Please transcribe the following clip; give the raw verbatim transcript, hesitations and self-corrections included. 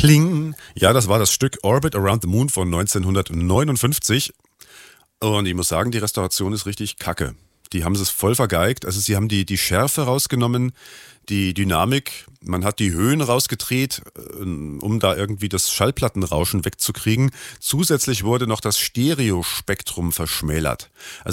Pling. Ja, das war das Stück Orbit Around the Moon von neunzehnhundertneunundfünfzig. Und ich muss sagen, die Restauration ist richtig kacke. Die haben es voll vergeigt. Also sie haben die, die Schärfe rausgenommen, die Dynamik. Man hat die Höhen rausgedreht, äh, um da irgendwie das Schallplattenrauschen wegzukriegen. Zusätzlich wurde noch das Stereospektrum verschmälert. Also